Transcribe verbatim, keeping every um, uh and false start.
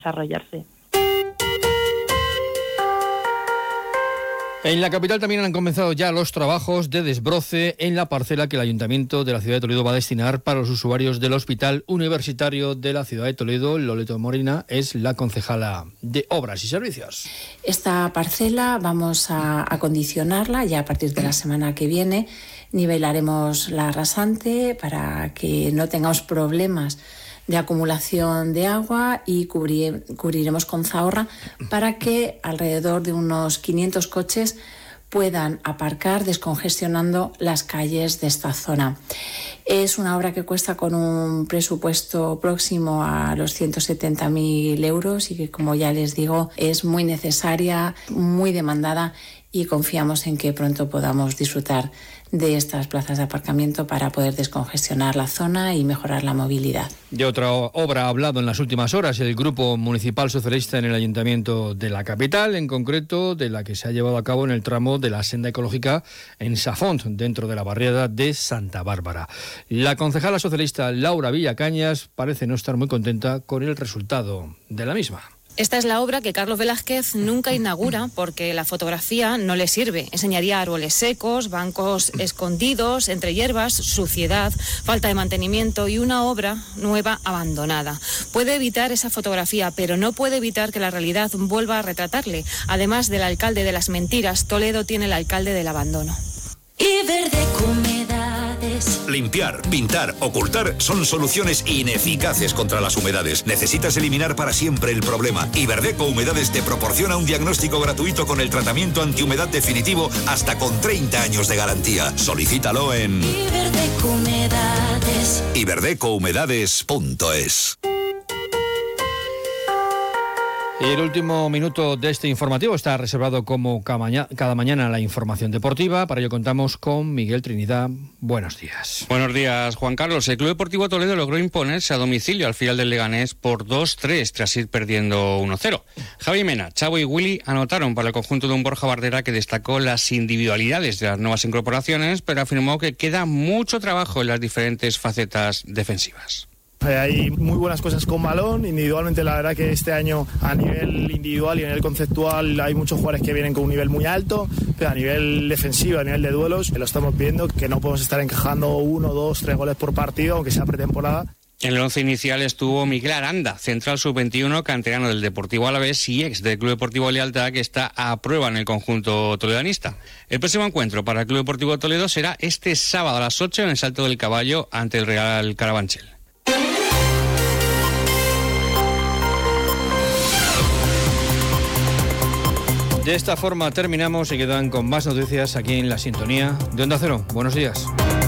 desarrollarse. En la capital también han comenzado ya los trabajos de desbroce en la parcela que el Ayuntamiento de la ciudad de Toledo va a destinar para los usuarios del Hospital Universitario de la ciudad de Toledo. Loreto Molina es la concejala de Obras y Servicios. Esta parcela vamos a acondicionarla ya a partir de la semana que viene. Nivelaremos la rasante para que no tengamos problemas de acumulación de agua y cubrir, cubriremos con zahorra para que alrededor de unos quinientos coches puedan aparcar descongestionando las calles de esta zona. Es una obra que cuesta con un presupuesto próximo a los ciento setenta mil euros y que, como ya les digo, es muy necesaria, muy demandada y confiamos en que pronto podamos disfrutar de estas plazas de aparcamiento para poder descongestionar la zona y mejorar la movilidad. De otra obra ha hablado en las últimas horas el Grupo Municipal Socialista en el Ayuntamiento de la capital, en concreto de la que se ha llevado a cabo en el tramo de la senda ecológica en Safont, dentro de la barriada de Santa Bárbara. La concejala socialista Laura Villacañas parece no estar muy contenta con el resultado de la misma. Esta es la obra que Carlos Velázquez nunca inaugura porque la fotografía no le sirve. Enseñaría árboles secos, bancos escondidos, entre hierbas, suciedad, falta de mantenimiento y una obra nueva abandonada. Puede evitar esa fotografía, pero no puede evitar que la realidad vuelva a retratarle. Además del alcalde de las mentiras, Toledo tiene el alcalde del abandono. Iberdeco Humedades. Limpiar, pintar, ocultar son soluciones ineficaces contra las humedades. Necesitas eliminar para siempre el problema. Iberdeco Humedades te proporciona un diagnóstico gratuito con el tratamiento antihumedad definitivo hasta con treinta años de garantía. Solicítalo en Iberdeco Humedades. iberdeco humedades punto es. Y el último minuto de este informativo está reservado como cada mañana la información deportiva. Para ello contamos con Miguel Trinidad. Buenos días. Buenos días, Juan Carlos. El Club Deportivo Toledo logró imponerse a domicilio al filial del Leganés por dos tres tras ir perdiendo uno cero. Javi Mena, Chavo y Willy anotaron para el conjunto de un Borja Bardera que destacó las individualidades de las nuevas incorporaciones, pero afirmó que queda mucho trabajo en las diferentes facetas defensivas. Hay muy buenas cosas con balón, individualmente la verdad que este año a nivel individual y a nivel conceptual hay muchos jugadores que vienen con un nivel muy alto, pero a nivel defensivo, a nivel de duelos, lo estamos viendo que no podemos estar encajando uno, dos, tres goles por partido, aunque sea pretemporada. En el once inicial estuvo Miguel Aranda, central sub veintiuno, canterano del Deportivo Alavés y ex del Club Deportivo Lealtad, que está a prueba en el conjunto toledanista. El próximo encuentro para el Club Deportivo Toledo será este sábado a las ocho en el Salto del Caballo ante el Real Carabanchel. De esta forma terminamos y quedan con más noticias aquí en la sintonía de Onda Cero. Buenos días.